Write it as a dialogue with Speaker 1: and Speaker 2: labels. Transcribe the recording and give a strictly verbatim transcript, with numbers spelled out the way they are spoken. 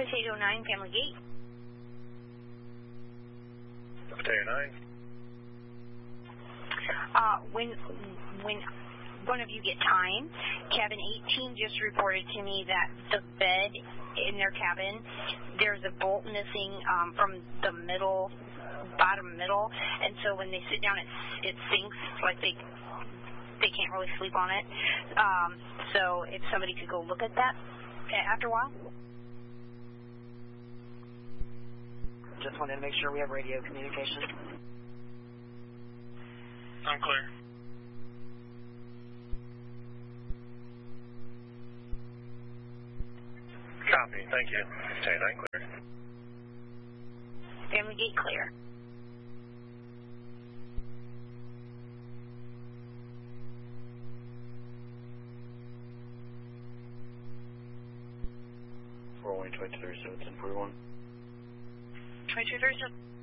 Speaker 1: Potato nine, Family Gate.
Speaker 2: Potato nine.
Speaker 1: Uh, when, when one of you get time, cabin eighteen just reported to me that the bed in their cabin, there's a bolt missing um, from the middle, bottom middle, and so when they sit down, it, it sinks, like they they can't really sleep on it. Um, so if somebody could go look at that after a while.
Speaker 3: Just wanted to make sure we have radio communication.
Speaker 2: I'm clear. Copy, thank you. Potato nine clear.
Speaker 1: Family Gate clear.
Speaker 2: four one twenty-two thirty-seven, ten forty-one.
Speaker 1: twenty-two thirty-seven.